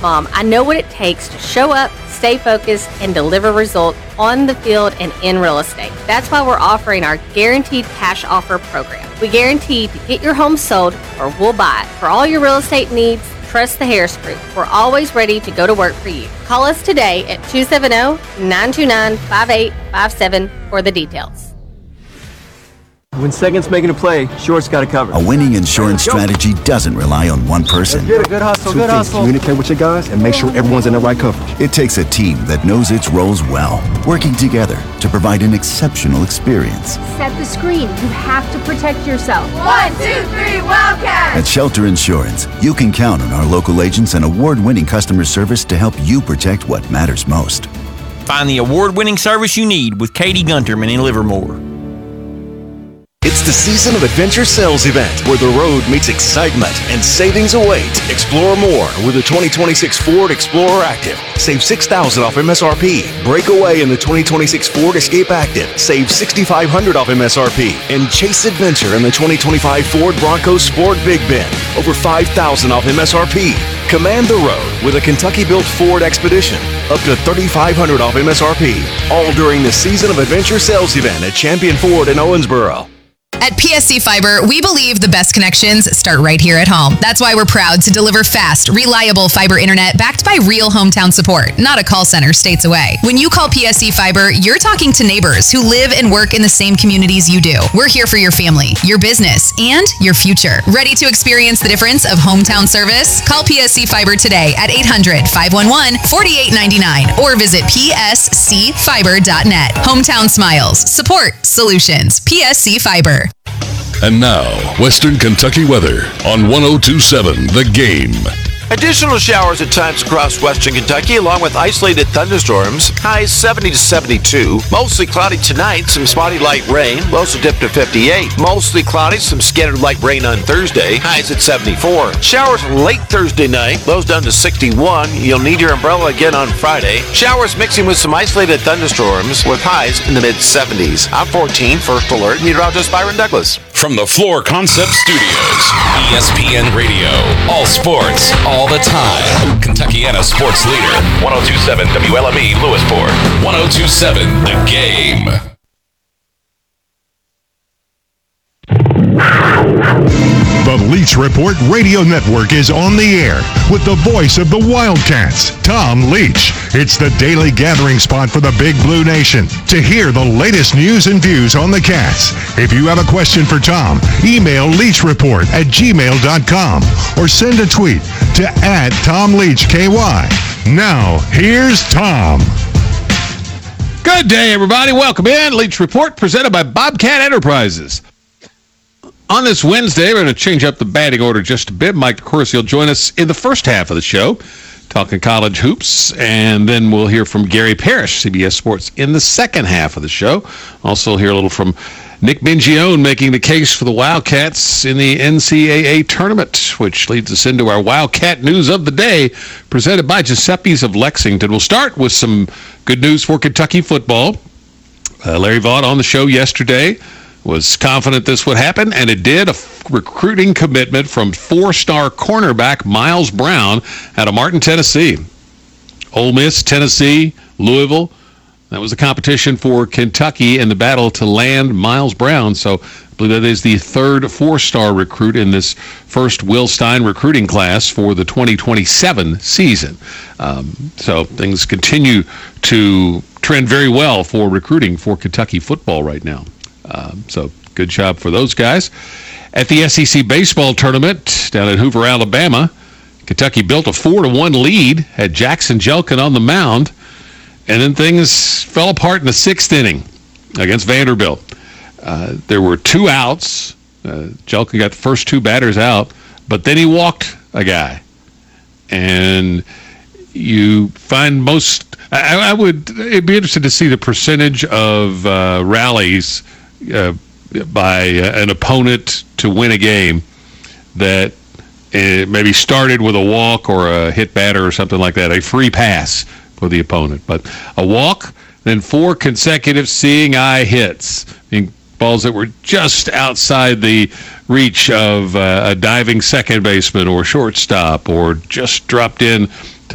mom, I know what it takes to show up, stay focused, and deliver results on the field and in real estate. That's why we're offering our Guaranteed Cash Offer program. We guarantee to get your home sold or we'll buy it. For all your real estate needs, trust the Harris Group. We're always ready to go to work for you. Call us today at 270-929-5857 for the details. When second's making a play, short's got to cover. A winning insurance strategy doesn't rely on one person. Good hustle, good hustle. Communicate with your guys and make sure everyone's in the right coverage. It takes a team that knows its roles well, working together to provide an exceptional experience. Set the screen. You have to protect yourself. 1, 2, 3, Wildcats! At Shelter Insurance, you can count on our local agents and award-winning customer service to help you protect what matters most. Find the award-winning service you need with Katie Gunterman in Livermore. It's the season of Adventure Sales Event, where the road meets excitement and savings await. Explore more with the 2026 Ford Explorer Active. Save $6,000 off MSRP. Break away in the 2026 Ford Escape Active. Save $6,500 off MSRP. And chase adventure in the 2025 Ford Bronco Sport Big Bend. Over $5,000 off MSRP. Command the road with a Kentucky-built Ford Expedition. Up to $3,500 off MSRP. All during the season of Adventure Sales Event at Champion Ford in Owensboro. At PSC Fiber, we believe the best connections start right here at home. That's why we're proud to deliver fast, reliable fiber internet backed by real hometown support, not a call center states away. When you call PSC Fiber, you're talking to neighbors who live and work in the same communities you do. We're here for your family, your business, and your future. Ready to experience the difference of hometown service? Call PSC Fiber today at 800-511-4899 or visit pscfiber.net. Hometown smiles, support, solutions. PSC Fiber. And now, Western Kentucky weather on 102.7 The Game. Additional showers at times across western Kentucky, along with isolated thunderstorms. Highs 70 to 72. Mostly cloudy tonight, some spotty light rain. Lows will dip to 58. Mostly cloudy, some scattered light rain on Thursday. Highs at 74. Showers late Thursday night. Lows down to 61. You'll need your umbrella again on Friday. Showers mixing with some isolated thunderstorms with highs in the mid-70s. I'm 14, First Alert, meteorologist Byron Douglas. From the Floor Concept Studios, ESPN Radio. All sports, all the time. Kentuckiana sports leader. 102.7 WLME Lewisport. 102.7 The Game. The Leach Report Radio Network is on the air with the voice of the Wildcats, Tom Leach. It's the daily gathering spot for the Big Blue Nation to hear the latest news and views on the Cats. If you have a question for Tom, email leachreport@gmail.com or send a tweet to @TomLeachKY. Now, here's Tom. Good day, everybody. Welcome in. Leach Report presented by Bobcat Enterprises. On this Wednesday, we're going to change up the batting order just a bit. Mike DeCourcy will join us in the first half of the show, talking college hoops, and then we'll hear from Gary Parrish, CBS Sports, in the second half of the show. Also hear a little from Nick Mingione making the case for the Wildcats in the NCAA tournament, which leads us into our Wildcat news of the day, presented by Giuseppe's of Lexington. We'll start with some good news for Kentucky football. Larry Vaught on the show yesterday was confident this would happen, and it did. A recruiting commitment from four-star cornerback Miles Brown out of Martin, Tennessee. Ole Miss, Tennessee, Louisville. That was the competition for Kentucky in the battle to land Miles Brown. So I believe that is the third four-star recruit in this first Will Stein recruiting class for the 2027 season. So things continue to trend very well for recruiting for Kentucky football right now. So good job for those guys. At the SEC baseball tournament down at Hoover, Alabama, Kentucky built a 4-1 lead, had Jackson Jelkin on the mound, and then things fell apart in the sixth inning against Vanderbilt. There were two outs. Jelkin got the first two batters out, but then he walked a guy. And you find most, it'd be interesting to see the percentage of rallies by an opponent to win a game that maybe started with a walk or a hit batter or something like that, a free pass for the opponent. But a walk, then four consecutive seeing eye hits, balls that were just outside the reach of a diving second baseman or shortstop, or just dropped in